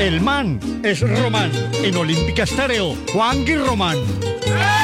El man es Román. En Olímpica Estéreo, Juan Román.